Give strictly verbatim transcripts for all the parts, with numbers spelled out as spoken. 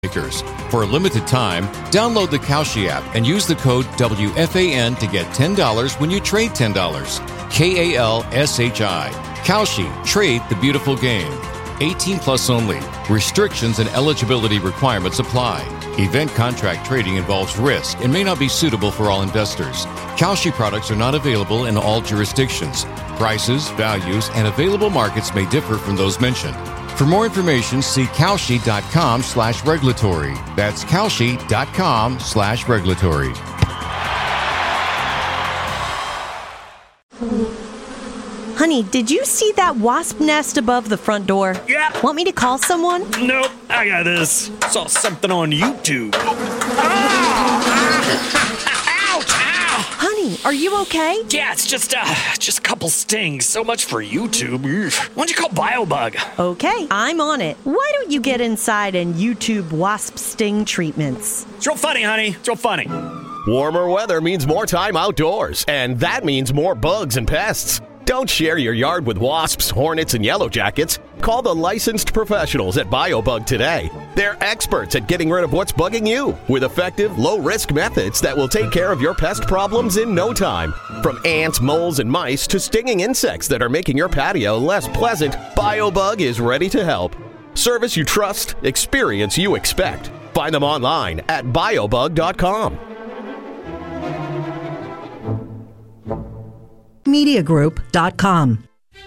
makers. For a limited time, download the Kalshi app and use the code W F A N to get ten dollars when you trade ten dollars. K A L S H I. Kalshi. Trade the beautiful game. eighteen plus only. Restrictions and eligibility requirements apply. Event contract trading involves risk and may not be suitable for all investors. Kalshi products are not available in all jurisdictions. Prices, values, and available markets may differ from those mentioned. For more information, see Kalshi.com slash regulatory. That's Kalshi.com slash regulatory. Honey, did you see that wasp nest above the front door? Yeah. Want me to call someone? Nope, I got this. Saw something on YouTube. Ah! Ouch! Ow! Honey, are you okay? Yeah, it's just uh, just a couple stings. So much for YouTube. Why don't you call BioBug? Okay, I'm on it. Why don't you get inside and YouTube wasp sting treatments? It's real funny, honey. It's real funny. Warmer weather means more time outdoors, and that means more bugs and pests. Don't share your yard with wasps, hornets, and yellow jackets. Call the licensed professionals at BioBug today. They're experts at getting rid of what's bugging you with effective, low-risk methods that will take care of your pest problems in no time. From ants, moles, and mice to stinging insects that are making your patio less pleasant, BioBug is ready to help. Service you trust, experience you expect. Find them online at biobug dot com. media group dot com.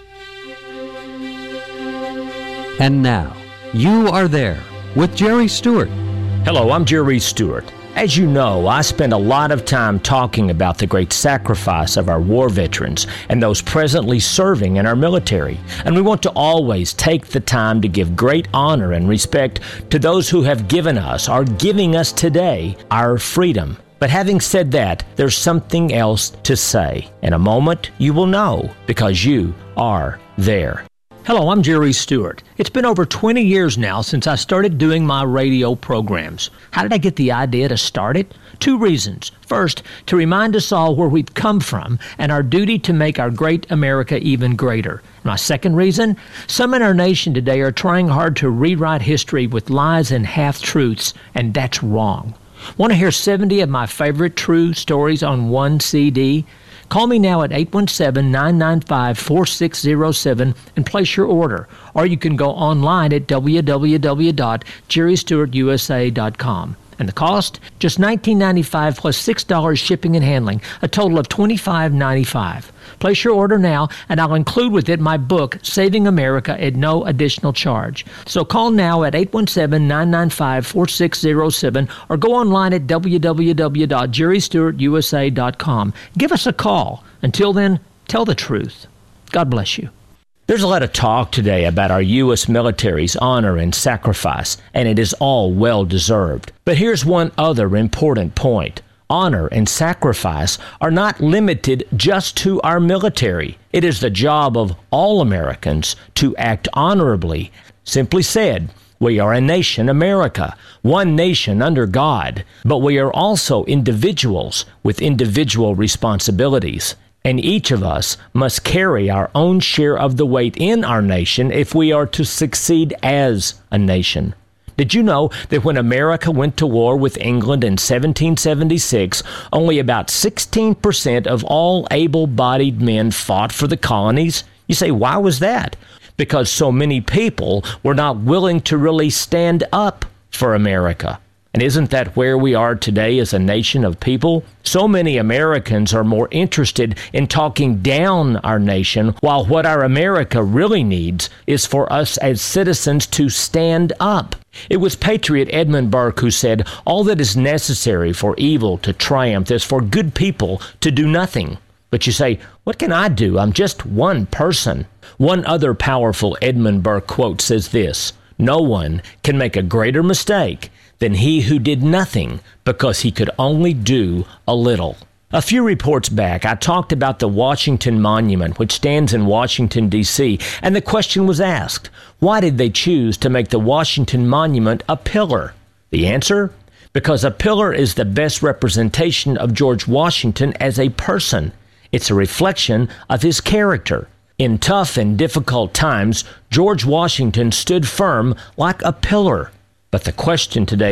And now, You Are There with Jerry Stewart. Hello, I'm Jerry Stewart. As you know, I spend a lot of time talking about the great sacrifice of our war veterans and those presently serving in our military. And we want to always take the time to give great honor and respect to those who have given us, are giving us today, our freedom. But having said that, there's something else to say. In a moment, you will know, because you are there. Hello, I'm Jerry Stewart. It's been over twenty years now since I started doing my radio programs. How did I get the idea to start it? Two reasons. First, to remind us all where we've come from and our duty to make our great America even greater. My second reason, some in our nation today are trying hard to rewrite history with lies and half-truths, and that's wrong. Want to hear seventy of my favorite true stories on one C D? Call me now at eight one seven, nine nine five, four six zero seven and place your order. Or you can go online at w w w dot jerry stewart u s a dot com. And the cost? Just nineteen ninety-five dollars plus six dollars shipping and handling, a total of twenty-five ninety-five. Place your order now, and I'll include with it my book, Saving America, at no additional charge. So call now at eight one seven, nine nine five, four six zero seven or go online at w w w dot jerry stewart u s a dot com. Give us a call. Until then, tell the truth. God bless you. There's a lot of talk today about our U S military's honor and sacrifice, and it is all well-deserved. But here's one other important point. Honor and sacrifice are not limited just to our military. It is the job of all Americans to act honorably. Simply said, we are a nation, America, one nation under God, but we are also individuals with individual responsibilities. And each of us must carry our own share of the weight in our nation if we are to succeed as a nation. Did you know that when America went to war with England in seventeen seventy-six, only about sixteen percent of all able-bodied men fought for the colonies? You say, why was that? Because so many people were not willing to really stand up for America. And isn't that where we are today as a nation of people? So many Americans are more interested in talking down our nation, while what our America really needs is for us as citizens to stand up. It was patriot Edmund Burke who said, all that is necessary for evil to triumph is for good people to do nothing. But you say, what can I do? I'm just one person. One other powerful Edmund Burke quote says this, no one can make a greater mistake than he who did nothing because he could only do a little. A few reports back, I talked about the Washington Monument, which stands in Washington, D C, and the question was asked, why did they choose to make the Washington Monument a pillar? The answer? Because a pillar is the best representation of George Washington as a person. It's a reflection of his character. In tough and difficult times, George Washington stood firm like a pillar. But the question today